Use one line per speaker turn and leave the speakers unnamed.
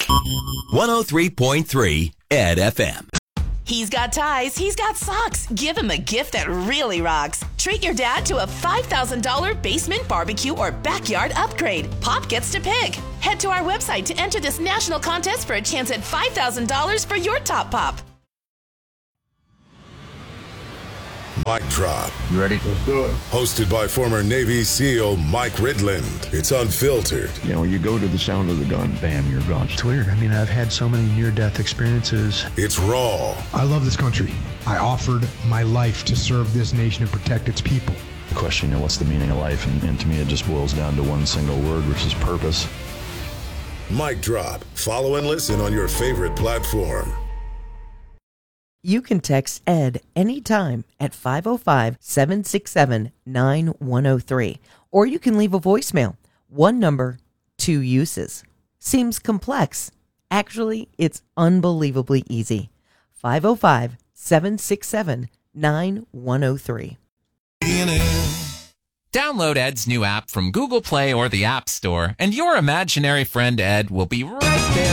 103.3 Ed FM.
He's got ties, he's got socks. Give him a gift that really rocks. Treat your dad to a $5,000 basement barbecue or backyard upgrade. Pop gets to pick. Head to our website to enter this national contest for a chance at $5,000 for your top pop.
Mic Drop.
You ready?
Let's do it.
Hosted by former Navy SEAL Mike Ridland. It's unfiltered.
You know, you go to the sound of the gun, bam, you're gone.
It's weird. I mean, I've had so many near-death experiences.
It's raw.
I love this country. I offered my life to serve this nation and protect its people.
The question, what's the meaning of life? And to me, it just boils down to one single word, which is purpose.
Mic Drop. Follow and listen on your favorite platform.
You can text Ed anytime at 505-767-9103. Or you can leave a voicemail. One number, two uses. Seems complex. Actually, it's unbelievably easy. 505-767-9103.
Download Ed's new app from Google Play or the App Store, and your imaginary friend Ed will be right there.